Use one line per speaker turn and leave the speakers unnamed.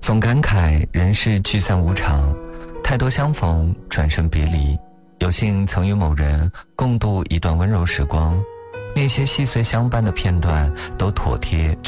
总感慨人世聚散无常，太多相逢转身别离。有幸曾与某人共度一段温柔时光，那些细碎相伴的片段都妥帖